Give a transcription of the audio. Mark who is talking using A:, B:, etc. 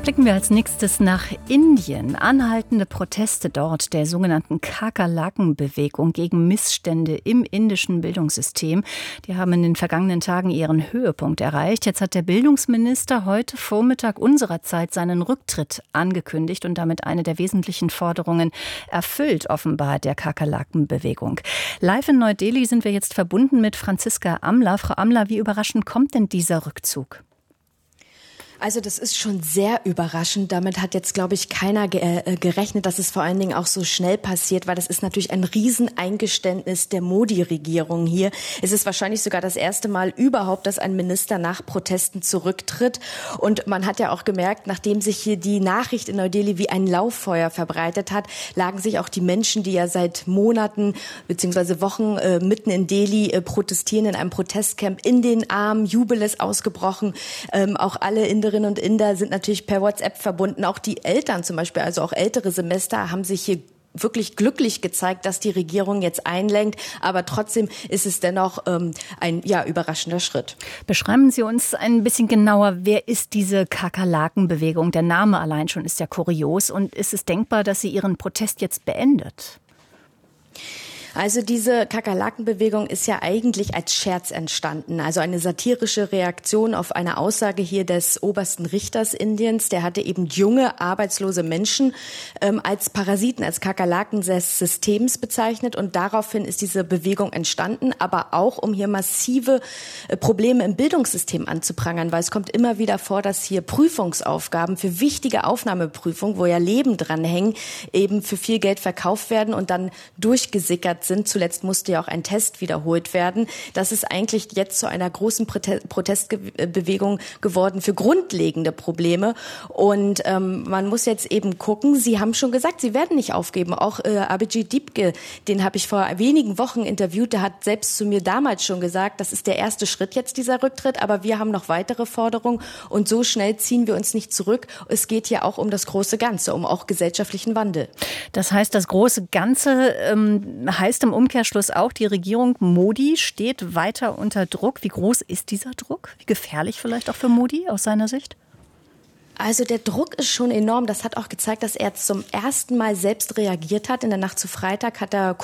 A: Blicken wir als nächstes nach Indien. Anhaltende Proteste dort der sogenannten Kakerlaken-Bewegung gegen Missstände im indischen Bildungssystem. Die haben in den vergangenen Tagen ihren Höhepunkt erreicht. Jetzt hat der Bildungsminister heute Vormittag unserer Zeit seinen Rücktritt angekündigt und damit eine der wesentlichen Forderungen erfüllt, offenbar, der Kakerlaken-Bewegung. Live in Neu-Delhi sind wir jetzt verbunden mit Franziska Amler. Frau Amler, wie überraschend kommt denn dieser Rückzug?
B: Also das ist schon sehr überraschend. Damit hat jetzt, glaube ich, keiner gerechnet, dass es vor allen Dingen auch so schnell passiert, weil das ist natürlich ein Rieseneingeständnis der Modi-Regierung hier. Es ist wahrscheinlich sogar das erste Mal überhaupt, dass ein Minister nach Protesten zurücktritt. Und man hat ja auch gemerkt, nachdem sich hier die Nachricht in Neu-Delhi wie ein Lauffeuer verbreitet hat, lagen sich auch die Menschen, die ja seit Monaten bzw. Wochen mitten in Delhi protestieren, in einem Protestcamp, in den Armen. Jubel ist ausgebrochen. Auch alle Inderinnen und Inder sind natürlich per WhatsApp verbunden. Auch die Eltern zum Beispiel, also auch ältere Semester, haben sich hier wirklich glücklich gezeigt, dass die Regierung jetzt einlenkt. Aber trotzdem ist es dennoch ein überraschender Schritt.
A: Beschreiben Sie uns ein bisschen genauer, wer ist diese Kakerlaken-Bewegung? Der Name allein schon ist ja kurios. Und ist es denkbar, dass sie ihren Protest jetzt beendet?
B: Also diese Kakerlaken-Bewegung ist ja eigentlich als Scherz entstanden, also eine satirische Reaktion auf eine Aussage hier des obersten Richters Indiens. Der hatte eben junge, arbeitslose Menschen als Parasiten, als Kakerlaken des Systems bezeichnet und daraufhin ist diese Bewegung entstanden, aber auch um hier massive Probleme im Bildungssystem anzuprangern, weil es kommt immer wieder vor, dass hier Prüfungsaufgaben für wichtige Aufnahmeprüfungen, wo ja Leben dranhängen, eben für viel Geld verkauft werden und dann durchgesickert sind. Zuletzt musste ja auch ein Test wiederholt werden. Das ist eigentlich jetzt zu einer großen Protestbewegung geworden für grundlegende Probleme. Und man muss jetzt eben gucken, Sie haben schon gesagt, Sie werden nicht aufgeben. Auch Abhijit Dipke, den habe ich vor wenigen Wochen interviewt, der hat selbst zu mir damals schon gesagt, das ist der erste Schritt jetzt, dieser Rücktritt, aber wir haben noch weitere Forderungen und so schnell ziehen wir uns nicht zurück. Es geht ja auch um das große Ganze, um auch gesellschaftlichen Wandel.
A: Das heißt, das große Ganze heißt im Umkehrschluss auch, die Regierung Modi steht weiter unter Druck. Wie groß ist dieser Druck? Wie gefährlich vielleicht auch für Modi aus seiner Sicht?
B: Also der Druck ist schon enorm. Das hat auch gezeigt, dass er zum ersten Mal selbst reagiert hat. In der Nacht zu Freitag hat er